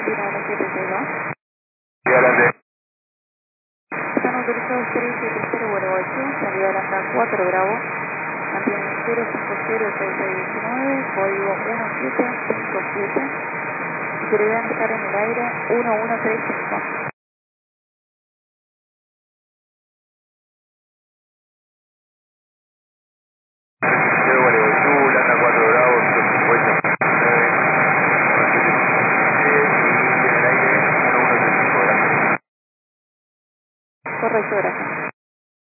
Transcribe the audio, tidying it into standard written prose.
Argentina de la 762. Y adelante. Están autorizados 370 Gualeguaychú, salida Aranda 4 Bravo, mantienen 0503619, código 1757, y deberán estar en el aire 1135.